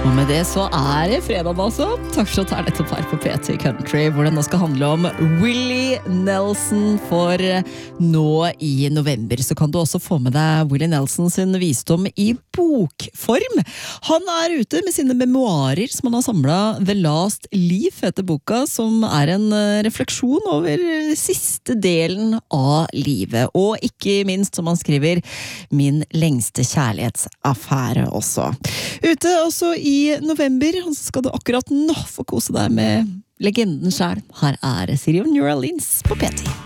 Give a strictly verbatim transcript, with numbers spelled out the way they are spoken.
Og med det så er det fredag altså. Takk for at du er nettopp her på P T Country, hvor det nå skal handle om Willie Nelson. For nå i november så kan du også få med deg Willie Nelson sin visdom i bokform. Han er ute med sine memoarer som han har samlet. The Last Leaf heter boka, som er en refleksjon over siste delen av livet. Og ikke minst, som han skriver, min lengste kjærlighetsaffære også. Ute også i november, og så skal du akkurat nå få kose deg med legenden selv. Her er City of New Orleans på P T.